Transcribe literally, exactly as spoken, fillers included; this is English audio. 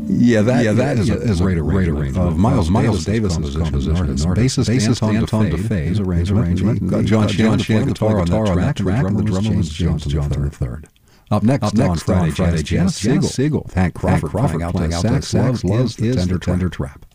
Yeah, that yeah, that is, is, a, is a great arrangement of Miles Miles Davis's composition. Bassist Bassist Anton DeFay, his arrangement. Got John Shannon on guitar on that track, and the drummer was James Johnson the third. Up next, Up next on Friday Jazz, Jazz Siegel. Thank Crawford, Crawford playing out the sax. Loves is the Tender Trap.